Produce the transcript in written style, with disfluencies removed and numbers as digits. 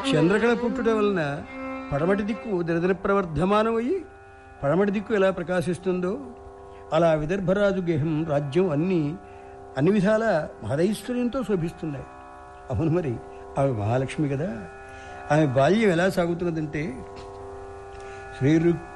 చంద్రకళ పుట్టుట వలన పడమటి దిక్కు దినదిన ప్రవర్ధమానమయ్యి పడమటి దిక్కు ఎలా ప్రకాశిస్తుందో అలా విదర్భరాజు గేహం రాజ్యం అన్ని విధాల మహదైశ్వర్యంతో శోభిస్తున్నాయి. అవును, మరి ఆమె మహాలక్ష్మి కదా. ఆమె బాల్యం ఎలా సాగుతున్నదంటే శ్రీరుక్